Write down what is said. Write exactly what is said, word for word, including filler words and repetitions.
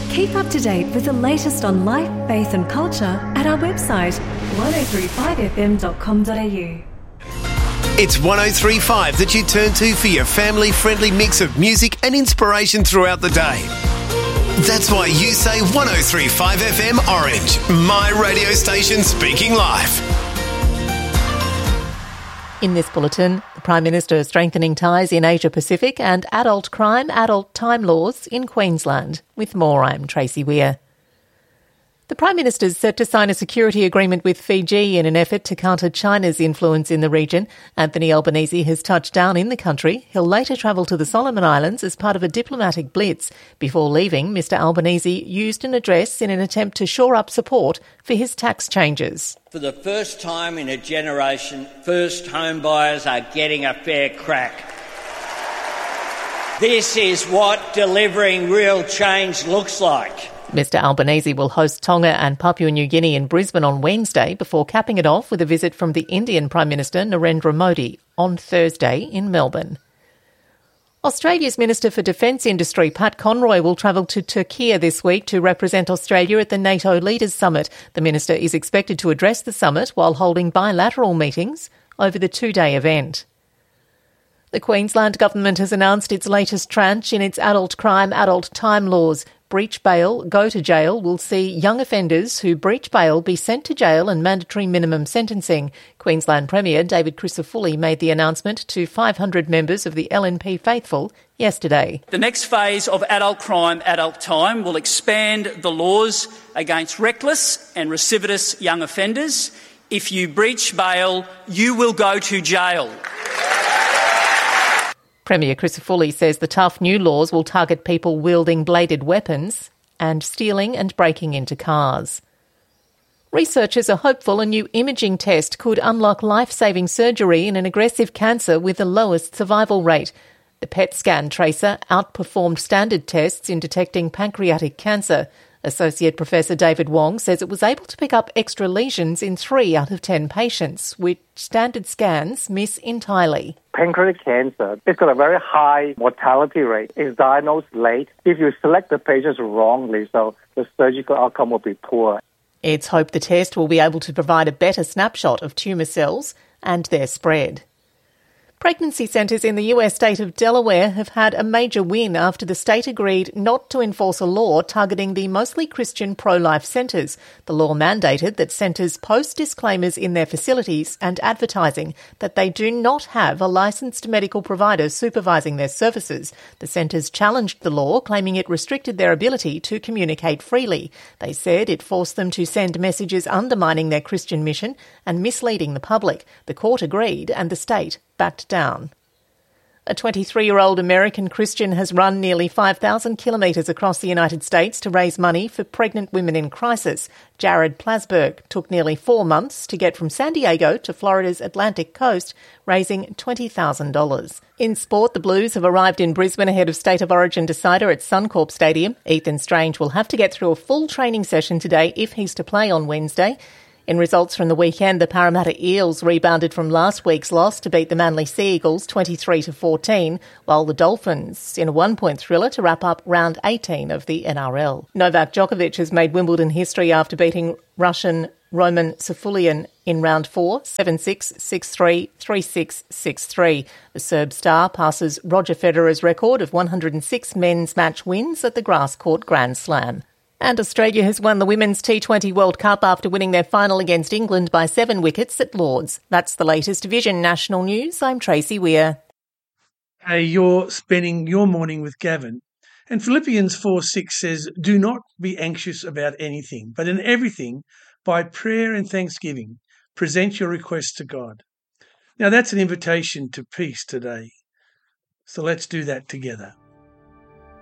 Keep up to date with the latest on life, faith and culture at our website, ten thirty-five f m dot com dot a u. It's ten thirty-five that you turn to for your family-friendly mix of music and inspiration throughout the day. That's why you say ten thirty-five F M Orange, my radio station speaking life. In this bulletin, the Prime Minister strengthening ties in Asia Pacific and adult crime, adult time laws in Queensland. With more, I'm Tracy Weir. The Prime Minister is set to sign a security agreement with Fiji in an effort to counter China's influence in the region. Anthony Albanese has touched down in the country. He'll later travel to the Solomon Islands as part of a diplomatic blitz. Before leaving, Mr Albanese used an address in an attempt to shore up support for his tax changes. For the first time in a generation, first home buyers are getting a fair crack. This is what delivering real change looks like. Mr Albanese will host Tonga and Papua New Guinea in Brisbane on Wednesday before capping it off with a visit from the Indian Prime Minister Narendra Modi on Thursday in Melbourne. Australia's Minister for Defence Industry, Pat Conroy, will travel to Turkey this week to represent Australia at the NATO Leaders Summit. The Minister is expected to address the summit while holding bilateral meetings over the two-day event. The Queensland Government has announced its latest tranche in its adult crime, adult time laws. Breach bail, go to jail will see young offenders who breach bail be sent to jail and mandatory minimum sentencing. Queensland Premier David Crisafulli made the announcement to five hundred members of the L N P faithful yesterday. The next phase of adult crime, adult time will expand the laws against reckless and recidivist young offenders. If you breach bail, you will go to jail. Premier Crisafulli says the tough new laws will target people wielding bladed weapons and stealing and breaking into cars. Researchers are hopeful a new imaging test could unlock life-saving surgery in an aggressive cancer with the lowest survival rate. The P E T scan tracer outperformed standard tests in detecting pancreatic cancer. Associate Professor David Wong says it was able to pick up extra lesions in three out of ten patients, which standard scans miss entirely. Pancreatic cancer, it's got a very high mortality rate. It's diagnosed late. If you select the patients wrongly, so the surgical outcome will be poor. It's hoped the test will be able to provide a better snapshot of tumour cells and their spread. Pregnancy centres in the U S state of Delaware have had a major win after the state agreed not to enforce a law targeting the mostly Christian pro-life centres. The law mandated that centres post disclaimers in their facilities and advertising that they do not have a licensed medical provider supervising their services. The centres challenged the law, claiming it restricted their ability to communicate freely. They said it forced them to send messages undermining their Christian mission and misleading the public. The court agreed and the state backed down. A twenty-three-year-old American Christian has run nearly five thousand kilometres across the United States to raise money for pregnant women in crisis. Jared Plasberg took nearly four months to get from San Diego to Florida's Atlantic coast, raising twenty thousand dollars. In sport, the Blues have arrived in Brisbane ahead of State of Origin decider at Suncorp Stadium. Ethan Strange will have to get through a full training session today if he's to play on Wednesday. In results from the weekend, the Parramatta Eels rebounded from last week's loss to beat the Manly Sea Eagles twenty-three to fourteen, while the Dolphins in a one-point thriller to wrap up round eighteen of the N R L. Novak Djokovic has made Wimbledon history after beating Russian Roman Safulian in round four, seven six, six three, three six, six three. The Serb star passes Roger Federer's record of one hundred six men's match wins at the Grass Court Grand Slam. And Australia has won the Women's T twenty World Cup after winning their final against England by seven wickets at Lords. That's the latest Vision National News. I'm Tracy Weir. Hey, you're spending your morning with Gavin. And Philippians four six says, do not be anxious about anything, but in everything, by prayer and thanksgiving, present your requests to God. Now that's an invitation to peace today. So let's do that together.